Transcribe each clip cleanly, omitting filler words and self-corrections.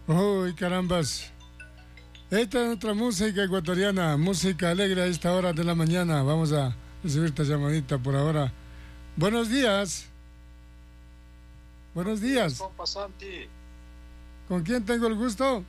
Uy, carambas. Esta es nuestra música ecuatoriana, música alegre a esta hora de la mañana. Vamos a recibir esta llamadita por ahora. Buenos días. Buenos días. ¿Con quién tengo el gusto?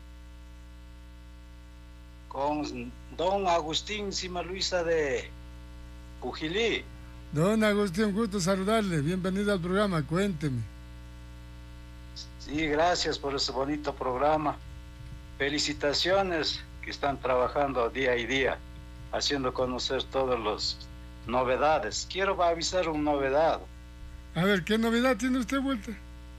Con don Agustín Sima Luisa de Pujilí. Don Agustín, un gusto saludarle. Bienvenido al programa, cuénteme. Sí, gracias por ese bonito programa. Felicitaciones que están trabajando día y día, haciendo conocer todas las novedades. Quiero avisar una novedad. A ver, ¿qué novedad tiene usted vuelta?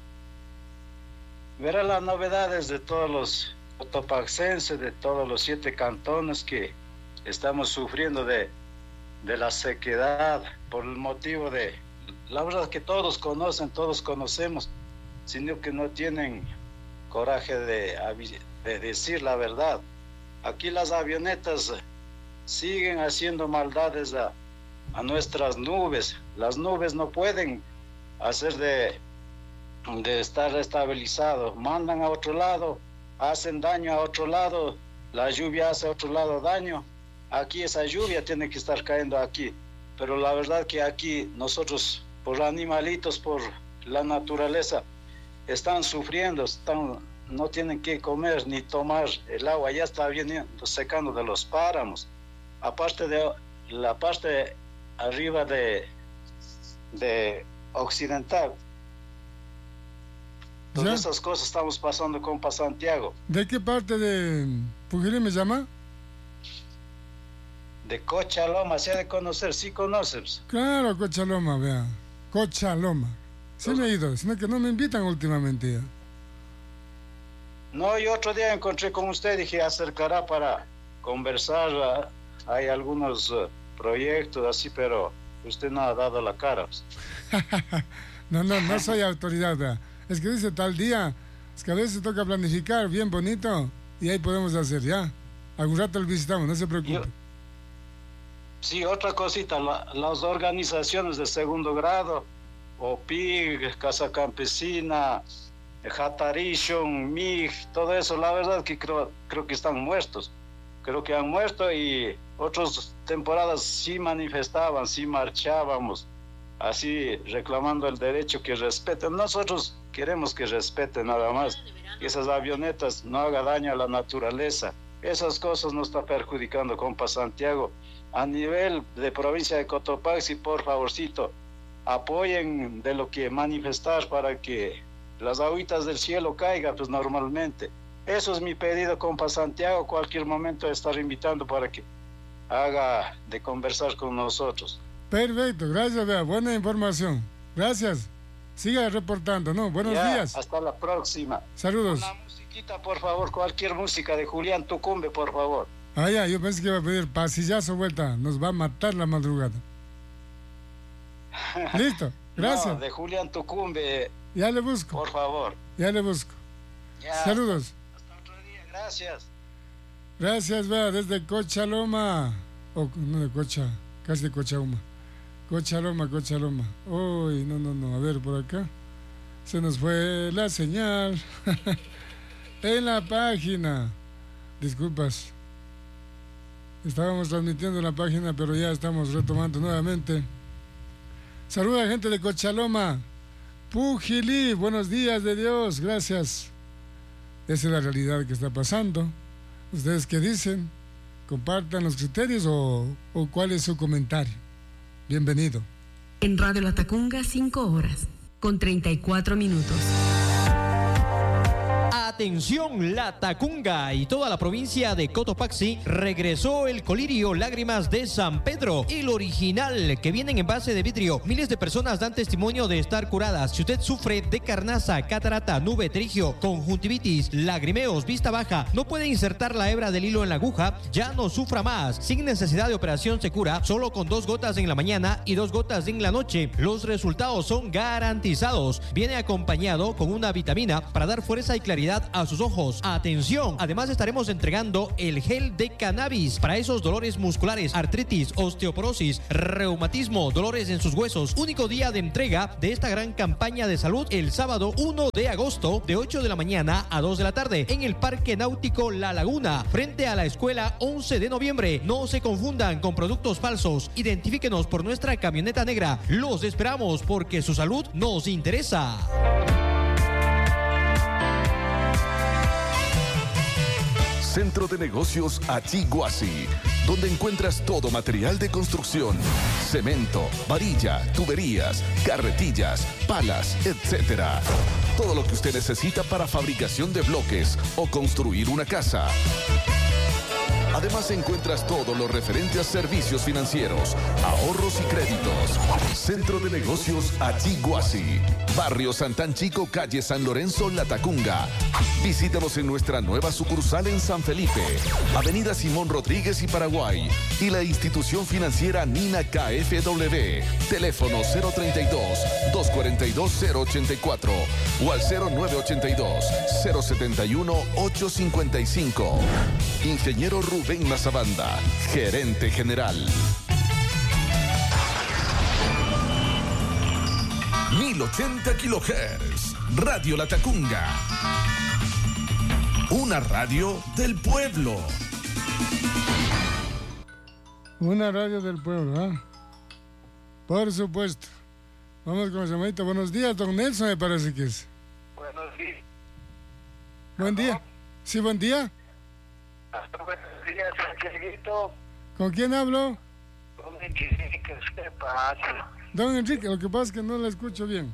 Verá las novedades de todos los cotopaxenses, de todos los 7 cantones que estamos sufriendo de la sequedad por el motivo de... La verdad que todos conocen, todos conocemos, sino que no tienen coraje de decir la verdad. Aquí las avionetas siguen haciendo maldades a nuestras nubes. Las nubes no pueden hacer de estar estabilizado. Mandan a otro lado, hacen daño a otro lado, la lluvia hace a otro lado daño. Aquí esa lluvia tiene que estar cayendo aquí. Pero la verdad que aquí nosotros, por animalitos, por la naturaleza, están sufriendo, no tienen que comer ni tomar el agua, ya está viniendo secando de los páramos. Aparte de la parte arriba de occidental. Todas esas cosas estamos pasando, compa Santiago. ¿De qué parte de Pujilí me llama? De Cochaloma, se ha de conocer, ¿sí conoces? Claro, Cochaloma, vea. Cochaloma. Sí me he ido, sino que no me invitan últimamente ya. No, y otro día encontré con usted, dije, acercará para conversar. Hay algunos proyectos así, pero usted no ha dado la cara. No soy autoridad, ¿verdad? Es que dice tal día, es que a veces toca planificar bien bonito y ahí podemos hacer, ya. Algún rato lo visitamos, no se preocupe. Sí, otra cosita, las organizaciones de segundo grado, OPIG, Casa Campesina, Jatarishon, MIG, todo eso, la verdad que creo que están muertos. Creo que han muerto y otras temporadas sí manifestaban, sí marchábamos, así reclamando el derecho que respeten. Nosotros queremos que respeten nada más, que esas avionetas no hagan daño a la naturaleza. Esas cosas nos están perjudicando, compa Santiago. A nivel de provincia de Cotopaxi, por favorcito, apoyen de lo que manifestar para que las agüitas del cielo caigan, pues normalmente. Eso es mi pedido, compa Santiago, cualquier momento estar invitando para que haga de conversar con nosotros. Perfecto, gracias, vea, buena información. Gracias. Siga reportando, ¿no? Buenos días. Hasta la próxima. Saludos. Una musiquita, por favor, cualquier música de Julián Tucumbe, por favor. Ah, ya, yo pensé que iba a pedir pasillazo vuelta. Nos va a matar la madrugada. Listo, gracias. No, de Julián Tucumbe. Ya le busco. Por favor. Ya le busco. Ya. Saludos. Hasta otro día, gracias. Gracias, vea, desde Cochaloma. No de Cocha, casi de Cochauma. Cochaloma. Uy, no. A ver, por acá. Se nos fue la señal. En la página. Disculpas. Estábamos transmitiendo en la página, pero ya estamos retomando nuevamente. Saluda gente de Cochaloma. Pujilí, buenos días de Dios, gracias. Esa es la realidad que está pasando. ¿Ustedes qué dicen? ¿Compartan los criterios o cuál es su comentario? Bienvenido. En Radio La Tacunga, 5 horas, con 34 minutos. Atención, La Tacunga y toda la provincia de Cotopaxi, regresó el colirio Lágrimas de San Pedro, el original, que viene en envase de vidrio. Miles de personas dan testimonio de estar curadas. Si usted sufre de carnaza, catarata, nube, trigio, conjuntivitis, lagrimeos, vista baja, no puede insertar la hebra del hilo en la aguja, ya no sufra más. Sin necesidad de operación se cura, solo con 2 gotas en la mañana y 2 gotas en la noche. Los resultados son garantizados. Viene acompañado con una vitamina para dar fuerza y claridad calidad a sus ojos. Atención, además estaremos entregando el gel de cannabis para esos dolores musculares, artritis, osteoporosis, reumatismo, dolores en sus huesos. Único día de entrega de esta gran campaña de salud el sábado 1 de agosto de 8 de la mañana a 2 de la tarde en el Parque Náutico La Laguna, frente a la escuela 11 de noviembre. No se confundan con productos falsos. Identifíquenos por nuestra camioneta negra. Los esperamos porque su salud nos interesa. Centro de Negocios Achiguasi, donde encuentras todo material de construcción, cemento, varilla, tuberías, carretillas, palas, etc. Todo lo que usted necesita para fabricación de bloques o construir una casa. Además encuentras todo lo referente a servicios financieros, ahorros y créditos. Centro de Negocios Achiguasi, Barrio Santán Chico, calle San Lorenzo, Latacunga. Visítanos en nuestra nueva sucursal en San Felipe, Avenida Simón Rodríguez y Paraguay, y la institución financiera Nina KFW. Teléfono 032-242-084 o al 0982-071-855. Ingeniero Rubén Mazabanda, gerente general. 1080 kHz, Radio Latacunga. Una radio del pueblo. Una radio del pueblo, ¿eh? Por supuesto. Vamos con la llamadita. Buenos días, don Nelson, me parece que es. Buenos días. Buen día. Sí, buen día. Buenos días, Santiaguito. ¿Con quién hablo? Don Enrique, ¿qué pasa? Don Enrique, lo que pasa es que no la escucho bien.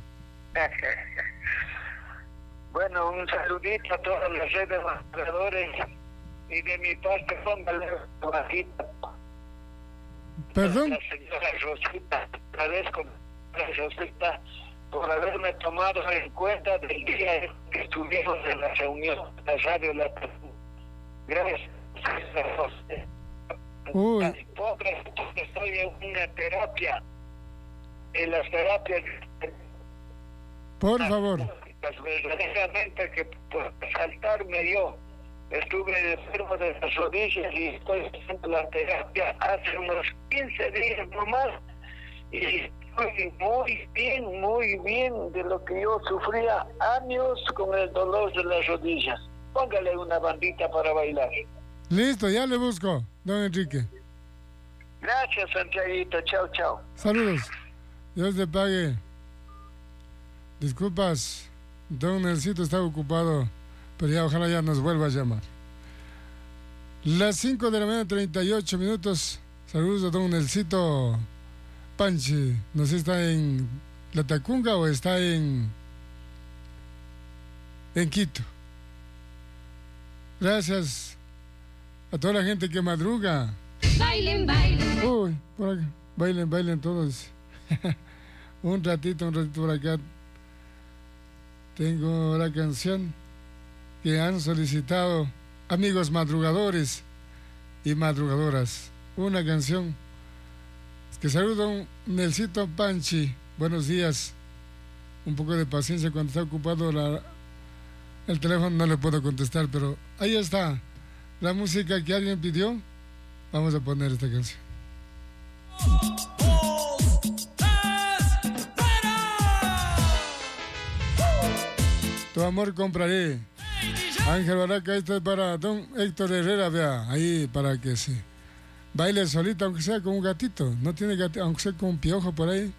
Bueno, un saludito a todas las redes administradores y de mi parte, póngale bajita. ¿Perdón? La señora Rosita, agradezco a Rosita por haberme tomado en cuenta del día que estuvimos en la reunión de la radio La Tacunga. Gracias, José. Uy. Pobre, estoy en una terapia. En las terapias. Por favor. Verdaderamente que por saltarme yo estuve enfermo de las rodillas y estoy haciendo la terapia hace unos 15 días nomás y estoy muy bien de lo que yo sufría años con el dolor de las rodillas. Póngale una bandita para bailar. Listo, ya le busco, don Enrique. Gracias, Santiaguito. Chao, chao. Saludos. Dios te pague. Disculpas, don Nelsito está ocupado, pero ya ojalá ya nos vuelva a llamar. Las 5 de la mañana, 38 minutos. Saludos a don Nelsito Panchi. No sé si está en Latacunga o está en Quito. Gracias a toda la gente que madruga. Bailen, bailen. Uy, por acá. Bailen todos. un ratito por acá. Tengo la canción que han solicitado amigos madrugadores y madrugadoras. Una canción que saluda a Nelsito Panchi. Buenos días. Un poco de paciencia cuando está ocupado el teléfono, no le puedo contestar, pero ahí está la música que alguien pidió. Vamos a poner esta canción. Tu amor compraré. Ángel Baraca, esto es para don Héctor Herrera, vea, ahí para que se baile solita, aunque sea con un gatito. No tiene gatito, aunque sea con un piojo por ahí.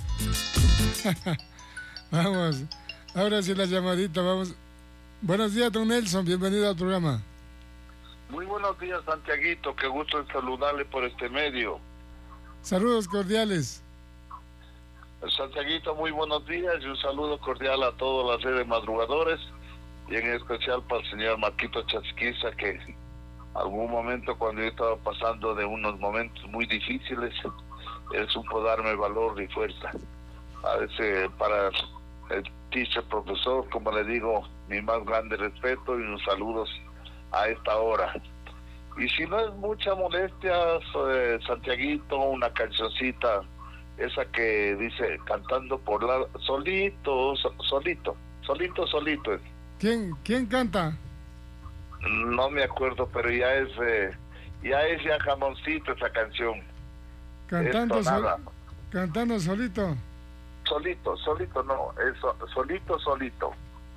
Vamos, ahora sí la llamadita, vamos. Buenos días, don Nelson, bienvenido al programa. Muy buenos días, Santiaguito, qué gusto en saludarle por este medio. Saludos cordiales. Santiaguito, muy buenos días y un saludo cordial a todas las redes madrugadores y en especial para el señor Marquito Chasquiza, que algún momento cuando yo estaba pasando de unos momentos muy difíciles, él supo darme valor y fuerza. A veces para el teacher, profesor, como le digo, mi más grande respeto y unos saludos a esta hora. Y si no es mucha molestia, Santiaguito, una cancioncita, esa que dice, cantando por la... solito es. ¿Quién canta? No me acuerdo, pero ya es jamoncito esa canción. Cantando, Nada. Cantando solito. Solito no, es solito.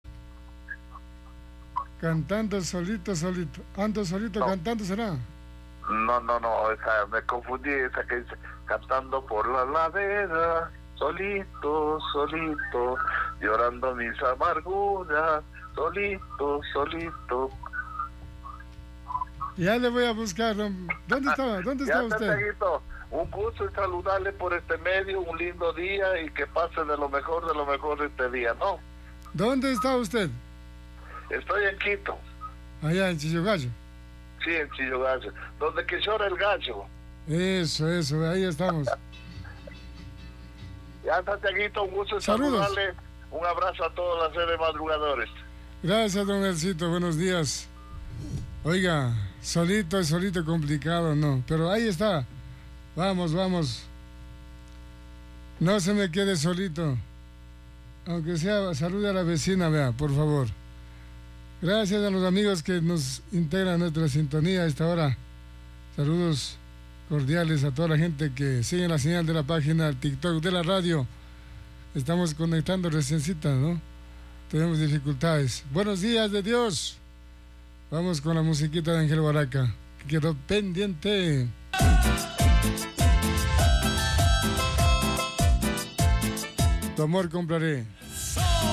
Cantando solito. Ando solito No. cantando, ¿será? No, esa, me confundí, esa que dice, cantando por la ladera, solito, llorando mis amarguras, solito. Ya le voy a buscar. ¿Dónde está Ya, usted? Santiaguito, un gusto en saludarle por este medio, un lindo día y que pase de lo mejor este día, ¿no? ¿Dónde está usted? Estoy en Quito, Allá en Chillogallo. sí, en Chillogallo, donde que llora el gallo. Eso, ahí estamos. Ya, Santiaguito, un gusto en Saludos. saludarle, un abrazo a todos las redes madrugadores. Gracias, don Elcito, buenos días. Oiga, solito complicado, no, pero ahí está. Vamos. No se me quede solito. Aunque sea, salude a la vecina, vea, por favor. Gracias a los amigos que nos integran en nuestra sintonía a esta hora. Saludos cordiales a toda la gente que sigue la señal de la página TikTok de la radio. Estamos conectando reciencita, ¿no? Tenemos dificultades. Buenos días de Dios. Vamos con la musiquita de Ángel Baraca, que quedó pendiente. Tu amor compraré.